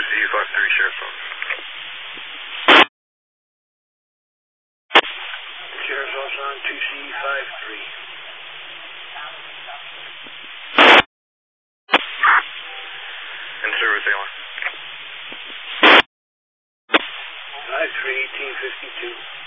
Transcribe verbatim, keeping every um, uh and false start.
Z five three, Sheriff's Office. Sheriff's Office on two C five three. And service Allen. five three, eighteen fifty-two.